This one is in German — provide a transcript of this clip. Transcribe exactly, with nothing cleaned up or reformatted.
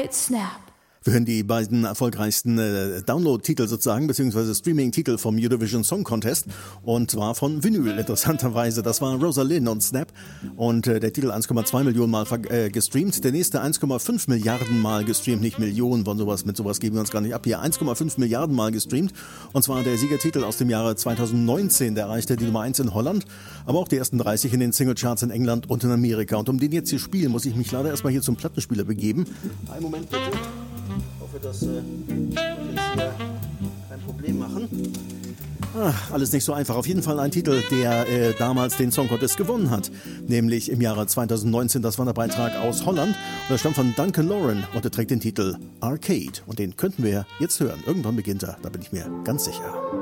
Snap. Wir hören die beiden erfolgreichsten äh, Download-Titel sozusagen, beziehungsweise Streaming-Titel vom Eurovision Song Contest, und zwar von Vinyl, interessanterweise. Das war Rosalind und Snap, und äh, der Titel eins Komma zwei Millionen Mal äh, gestreamt, der nächste eins Komma fünf Milliarden Mal gestreamt, nicht Millionen, von sowas, mit sowas geben wir uns gar nicht ab hier, eins Komma fünf Milliarden Mal gestreamt, und zwar der Siegertitel aus dem Jahre zweitausendneunzehn, der erreichte die Nummer eins in Holland, aber auch die ersten dreißig in den Singlecharts in England und in Amerika, und um den jetzt hier spielen, muss ich mich leider erstmal hier zum Plattenspieler begeben. Einen Moment bitte. Ich hoffe, das äh, wird jetzt hier kein Problem machen. Ach, alles nicht so einfach. Auf jeden Fall ein Titel, der äh, damals den Song Contest gewonnen hat. Nämlich im Jahre zweitausendneunzehn. Das war der Beitrag aus Holland. Und er stammt von Duncan Lauren und er trägt den Titel Arcade. Und den könnten wir jetzt hören. Irgendwann beginnt er, da bin ich mir ganz sicher.